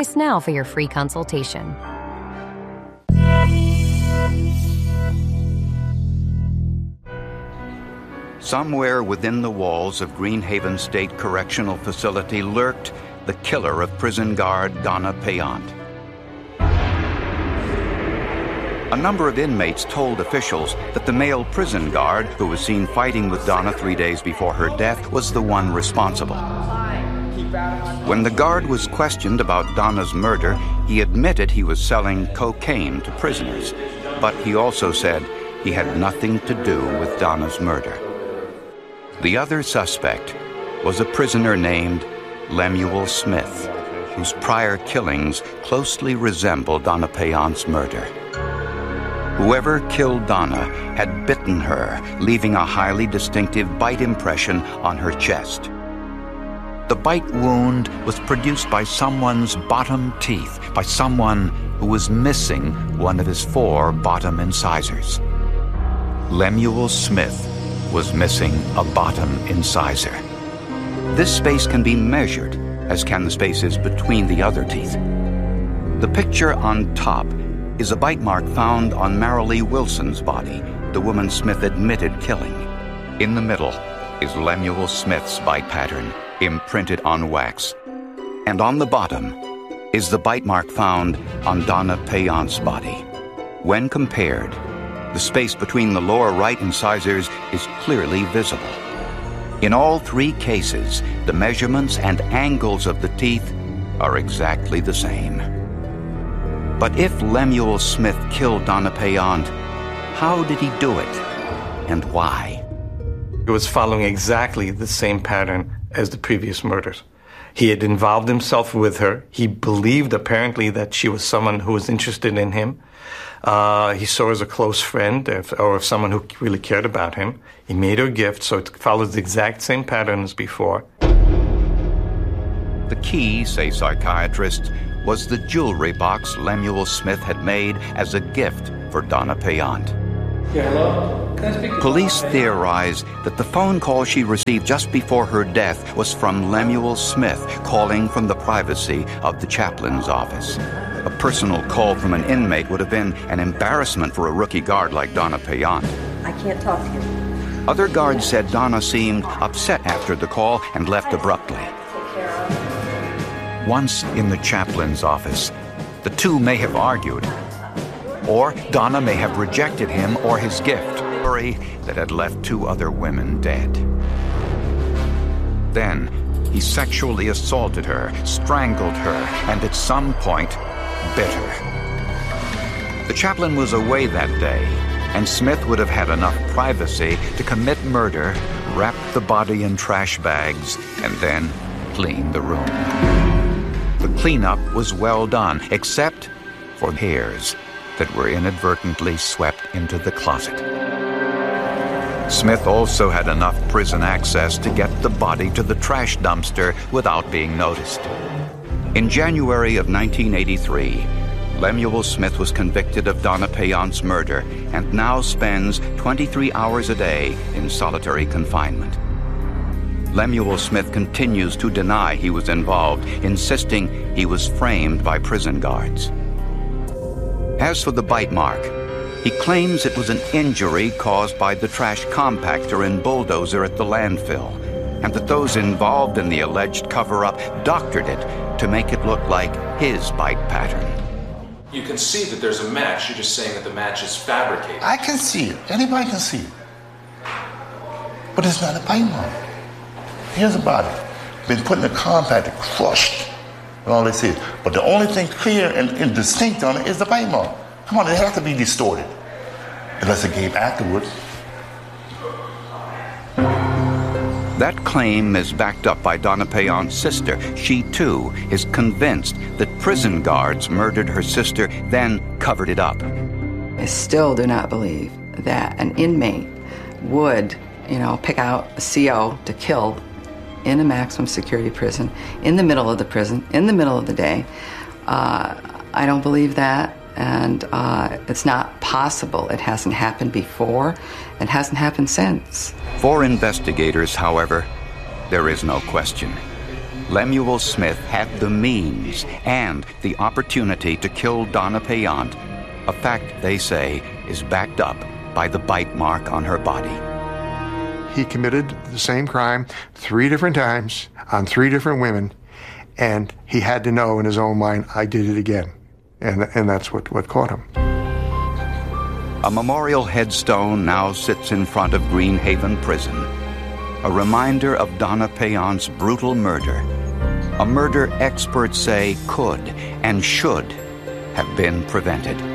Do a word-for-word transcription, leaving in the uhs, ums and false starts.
Voice now for your free consultation. Somewhere within the walls of Greenhaven State Correctional Facility lurked the killer of prison guard Donna Payant. A number of inmates told officials that the male prison guard who was seen fighting with Donna three days before her death was the one responsible. When the guard was questioned about Donna's murder, he admitted he was selling cocaine to prisoners, but he also said he had nothing to do with Donna's murder. The other suspect was a prisoner named Lemuel Smith, whose prior killings closely resembled Donna Payant's murder. Whoever killed Donna had bitten her, leaving a highly distinctive bite impression on her chest. The bite wound was produced by someone's bottom teeth, by someone who was missing one of his four bottom incisors. Lemuel Smith was missing a bottom incisor. This space can be measured, as can the spaces between the other teeth. The picture on top is a bite mark found on Marilee Wilson's body, the woman Smith admitted killing. In the middle is Lemuel Smith's bite pattern, imprinted on wax. And on the bottom is the bite mark found on Donna Payant's body. When compared, the space between the lower right incisors is clearly visible. In all three cases, the measurements and angles of the teeth are exactly the same. But if Lemuel Smith killed Donna Payant, how did he do it, and why? He was following exactly the same pattern as the previous murders. He had involved himself with her. He believed, apparently, that she was someone who was interested in him. Uh, he saw her as a close friend if, or someone who really cared about him. He made her a gift, so it follows the exact same pattern as before. The key, say psychiatrists, was the jewelry box Lemuel Smith had made as a gift for Donna Payant. Yeah, hello? Can I speak to Police theorize that the phone call she received just before her death was from Lemuel Smith calling from the privacy of the chaplain's office. A personal call from an inmate would have been an embarrassment for a rookie guard like Donna Payant. I can't talk to you. Other guards said Donna seemed upset after the call and left abruptly. Once in the chaplain's office, the two may have argued, or Donna may have rejected him or his gift, worry that had left two other women dead. Then he sexually assaulted her, strangled her, and at some point bit her. The chaplain was away that day, and Smith would have had enough privacy to commit murder, wrap the body in trash bags, and then clean the room. The cleanup was well done, except for hairs that were inadvertently swept into the closet. Smith also had enough prison access to get the body to the trash dumpster without being noticed. In January of nineteen eighty-three, Lemuel Smith was convicted of Donna Payant's murder and now spends twenty-three hours a day in solitary confinement. Lemuel Smith continues to deny he was involved, insisting he was framed by prison guards. As for the bite mark, he claims it was an injury caused by the trash compactor and bulldozer at the landfill, and that those involved in the alleged cover-up doctored it to make it look like his bite pattern. You can see that there's a match. You're just saying that the match is fabricated. I can see it. Anybody can see it. But it's not a bite mark. Here's a body. Been put in a compactor, crushed. And all this is. But the only thing clear and, and distinct on it is the bite mark. Come on, it has to be distorted. Unless it gave afterwards. That claim is backed up by Donna Payant's sister. She, too, is convinced that prison guards murdered her sister, then covered it up. I still do not believe that an inmate would, you know, pick out a C O to kill in a maximum security prison, in the middle of the prison, in the middle of the day. Uh, I don't believe that, and uh, it's not possible. It hasn't happened before. It hasn't happened since. For investigators, however, there is no question. Lemuel Smith had the means and the opportunity to kill Donna Payant, a fact they say is backed up by the bite mark on her body. He committed the same crime three different times on three different women, and he had to know in his own mind, I did it again. And, and that's what, what caught him. A memorial headstone now sits in front of Greenhaven Prison, a reminder of Donna Payant's brutal murder, a murder experts say could and should have been prevented.